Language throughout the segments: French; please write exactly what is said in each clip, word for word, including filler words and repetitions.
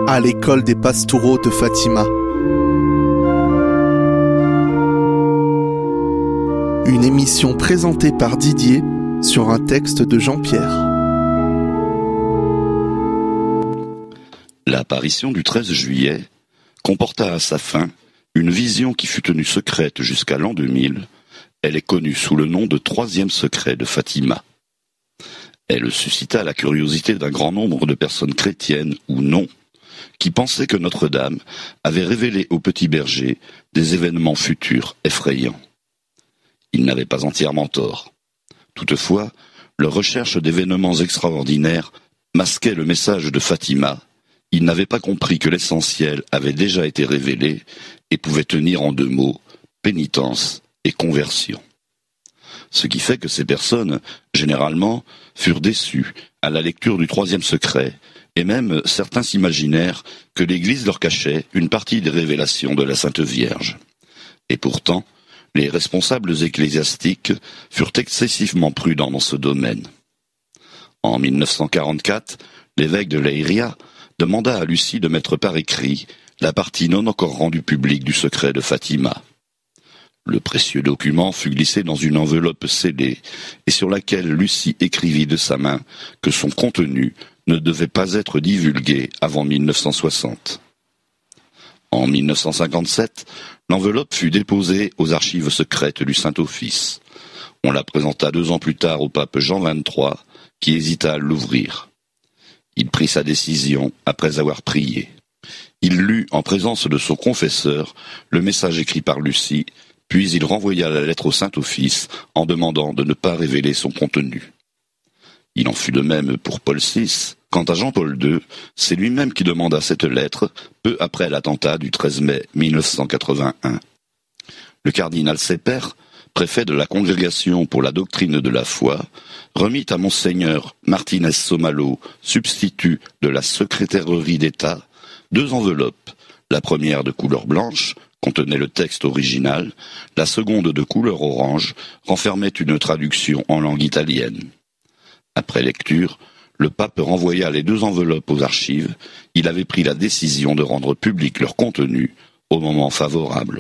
à l'école des Pastoureaux de Fatima. Une émission présentée par Didier sur un texte de Jean-Pierre. L'apparition du treize juillet comporta à sa fin une vision qui fut tenue secrète jusqu'à l'an deux mille. Elle est connue sous le nom de troisième secret de Fatima. Elle suscita la curiosité d'un grand nombre de personnes chrétiennes ou non, qui pensaient que Notre-Dame avait révélé au petit berger des événements futurs effrayants. Ils n'avaient pas entièrement tort. Toutefois, leur recherche d'événements extraordinaires masquait le message de Fatima. Ils n'avaient pas compris que l'essentiel avait déjà été révélé et pouvait tenir en deux mots, pénitence et conversion. Ce qui fait que ces personnes, généralement, furent déçues à la lecture du troisième secret, et même certains s'imaginèrent que l'Église leur cachait une partie des révélations de la Sainte Vierge. Et pourtant, les responsables ecclésiastiques furent excessivement prudents dans ce domaine. En mille neuf cent quarante-quatre, l'évêque de Leiria demanda à Lucie de mettre par écrit la partie non encore rendue publique du secret de Fatima. Le précieux document fut glissé dans une enveloppe scellée et sur laquelle Lucie écrivit de sa main que son contenu ne devait pas être divulgué avant mille neuf cent soixante. En mille neuf cent cinquante-sept, l'enveloppe fut déposée aux archives secrètes du Saint-Office. On la présenta deux ans plus tard au pape Jean vingt-trois, qui hésita à l'ouvrir. Il prit sa décision après avoir prié. Il lut en présence de son confesseur le message écrit par Lucie, puis il renvoya la lettre au Saint-Office en demandant de ne pas révéler son contenu. Il en fut de même pour Paul six. Quant à Jean-Paul deux, c'est lui-même qui demanda cette lettre peu après l'attentat du treize mai mille neuf cent quatre-vingt-un. Le cardinal Sepper, préfet de la Congrégation pour la doctrine de la foi, remit à Monseigneur Martinez Somalo, substitut de la secrétairerie d'État, deux enveloppes, la première de couleur blanche, contenait le texte original, la seconde de couleur orange renfermait une traduction en langue italienne. Après lecture, le pape renvoya les deux enveloppes aux archives. Il avait pris la décision de rendre public leur contenu au moment favorable.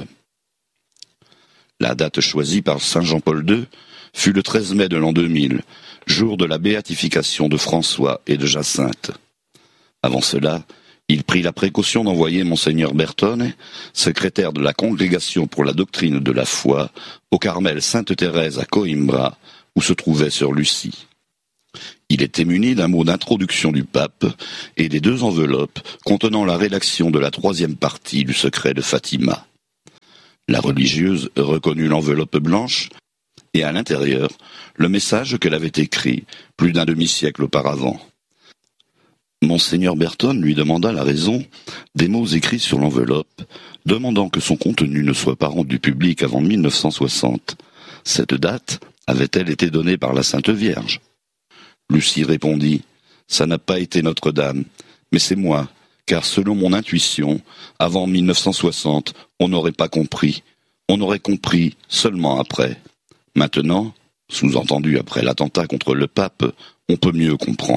La date choisie par saint Jean-Paul deux fut le treize mai de l'an deux mille, jour de la béatification de François et de Jacinthe. Avant cela, il prit la précaution d'envoyer Monseigneur Bertone, secrétaire de la Congrégation pour la doctrine de la foi, au Carmel Sainte-Thérèse à Coimbra, où se trouvait sœur Lucie. Il était muni d'un mot d'introduction du pape et des deux enveloppes contenant la rédaction de la troisième partie du secret de Fatima. La religieuse reconnut l'enveloppe blanche et à l'intérieur le message qu'elle avait écrit plus d'un demi-siècle auparavant. Monseigneur Bertone lui demanda la raison des mots écrits sur l'enveloppe, demandant que son contenu ne soit pas rendu public avant mille neuf cent soixante. Cette date avait-elle été donnée par la Sainte Vierge ? Lucie répondit « Ça n'a pas été Notre-Dame, mais c'est moi, car selon mon intuition, avant mille neuf cent soixante, on n'aurait pas compris. On aurait compris seulement après. Maintenant, sous-entendu après l'attentat contre le pape, on peut mieux comprendre. »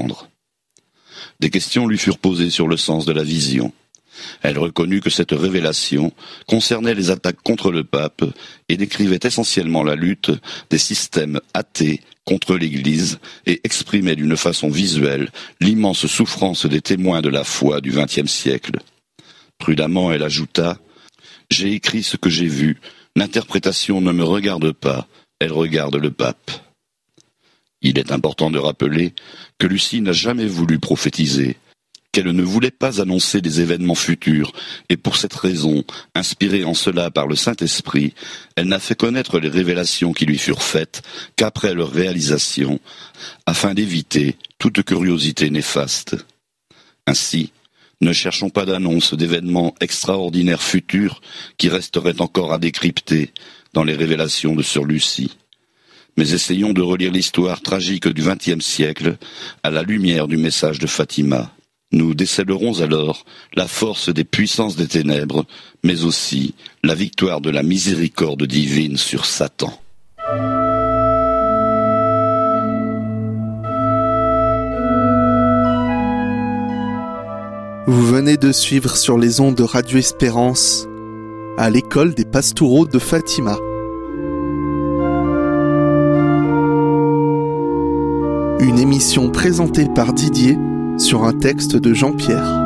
Des questions lui furent posées sur le sens de la vision. Elle reconnut que cette révélation concernait les attaques contre le pape et décrivait essentiellement la lutte des systèmes athées contre l'Église et exprimait d'une façon visuelle l'immense souffrance des témoins de la foi du vingtième siècle. Prudemment, elle ajouta « J'ai écrit ce que j'ai vu, l'interprétation ne me regarde pas, elle regarde le pape. » Il est important de rappeler que Lucie n'a jamais voulu prophétiser, qu'elle ne voulait pas annoncer des événements futurs, et pour cette raison, inspirée en cela par le Saint-Esprit, elle n'a fait connaître les révélations qui lui furent faites qu'après leur réalisation, afin d'éviter toute curiosité néfaste. Ainsi, ne cherchons pas d'annonce d'événements extraordinaires futurs qui resteraient encore à décrypter dans les révélations de sœur Lucie. Mais essayons de relire l'histoire tragique du vingtième siècle à la lumière du message de Fatima. Nous décèlerons alors la force des puissances des ténèbres, mais aussi la victoire de la miséricorde divine sur Satan. Vous venez de suivre sur les ondes de Radio Espérance à l'école des Pastoureaux de Fatima. Une émission présentée par Didier sur un texte de Jean-Pierre.